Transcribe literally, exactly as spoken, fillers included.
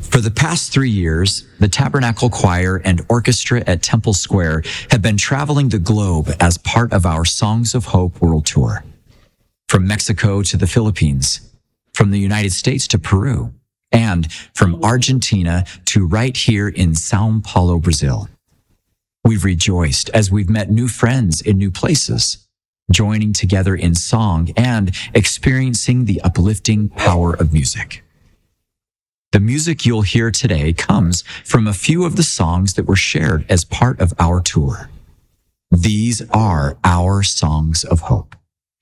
For the past three years, the Tabernacle Choir and Orchestra at Temple Square have been traveling the globe as part of our Songs of Hope World Tour. From Mexico to the Philippines, from the United States to Peru, and from Argentina to right here in São Paulo, Brazil. We've rejoiced as we've met new friends in new places, joining together in song and experiencing the uplifting power of music. The music you'll hear today comes from a few of the songs that were shared as part of our tour. These are our songs of hope.